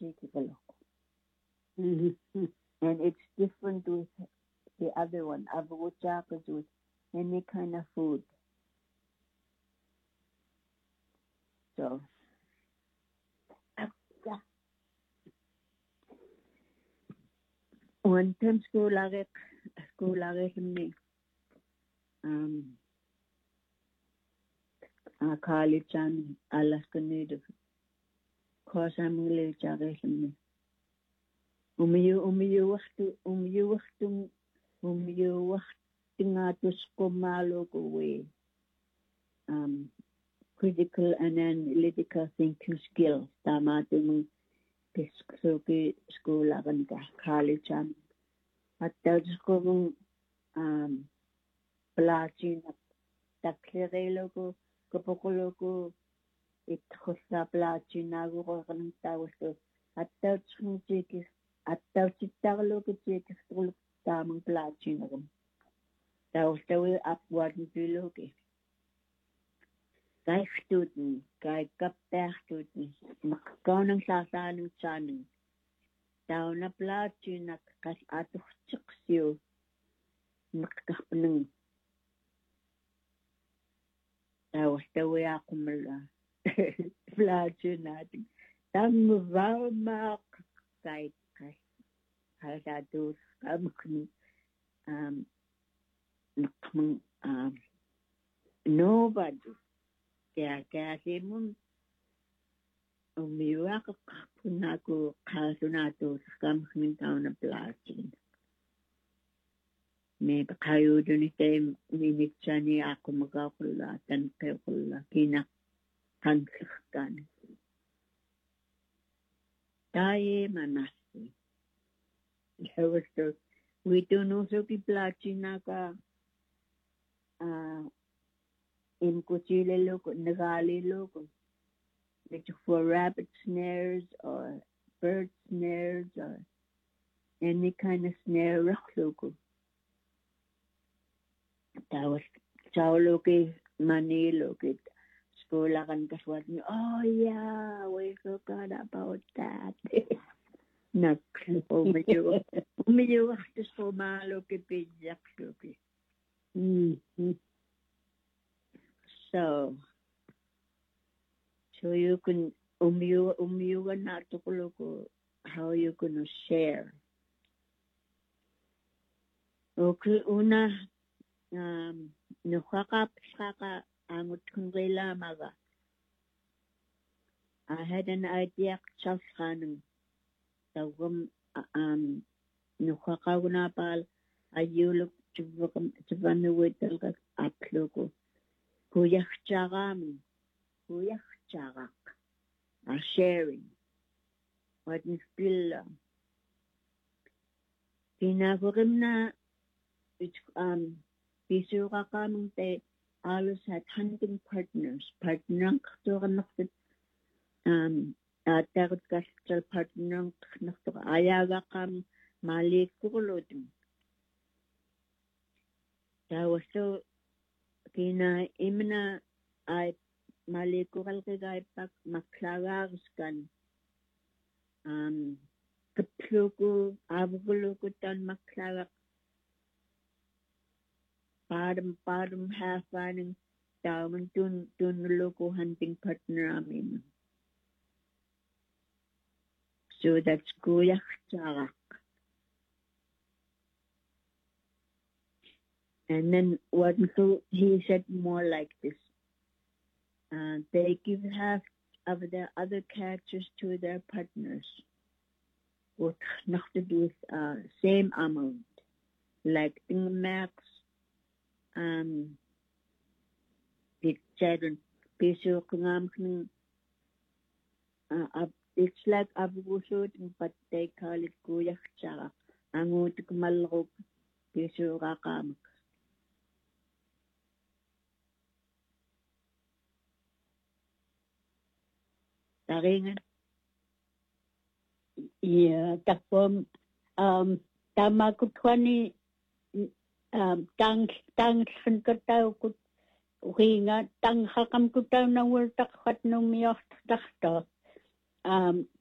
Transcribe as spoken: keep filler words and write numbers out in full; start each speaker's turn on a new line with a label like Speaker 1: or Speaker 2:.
Speaker 1: political.
Speaker 2: Mm-hmm.
Speaker 1: And it's different with the other one. Avuchak is with any kind of food. So, one time school lagi school lagi kami um a college and alas kanid cause I'm really lagi kami umiyu umiyu waktu umiyu waktu umiyu waktu ngatus ko malo ko we um critical and analytical thinking skills tama tung so ke school akan ka college am at tapos ko um platin at taklero ko kapokulo ko ithosa platin na ko kan tapos ko at tapos ko chiki at tapos italo ko chiki school tamang platin ako tapos tawi upward nilo ke Kay student, kay kapter student, makakaunang sasanang chanang. Tao na plato na kas ato tsaksiyo, makakapanang. Tapos tawi ako mala. Plato natin. Tang mawama kay kay kay ato kamakang um nakamang um nobody. Kaya kaya si mo umiwa ka kapuna ko kaso na to sa kaming taon na plastic. May kayo doon ito minit siya ni ako magkakula tan kayo kula kinak tansikan. Tayo manasi. So we don't know so ki plastic na ka ah in kuchile loko, nagali loko, like for rabbit snares or bird snares or any kind of snare rock loko. Tawas chow loke money loke. School kan kaswat ni. Oh yeah, we forgot about that. Nak umiyo umiyo to so malo ke pijak loke.
Speaker 2: Mm-hmm.
Speaker 1: So, so you can umiyu umiyu na to ko how you gonna share. Okay, una um nukaka psaka angut kungela maga. I had an idea self kanang tawam um nukaka una pal ayulok tibakam tibanu wetal atloko. Kuyak chagam, kuyak chagak, are sharing. What is still Pinagurim na it um pisura kaming te always had hunting partners. Partner to nakit um at tagot kastal partner nakto ayaga kam malik kulodin. Tawas to kina imna ay malikukal kagay pak maklagags kan um kapluko abuluko tan maklagak padam padam hafaning tawang tun tunloko hunting partner amin. So that's kuyak chagak. And then what so he said more like this. Uh, they give half of their other catches to their partners. With not to do with uh, same amount. Like in max um it said piso kungam uh it's like abusot but they call it kuyak chagak. Angut kumalok piso kakam. Taringan.
Speaker 2: Yeah, tapom um tama ko twani um tang tang san ko taw ko hinga tang hakam ko taw na wal takhat no miyot takto um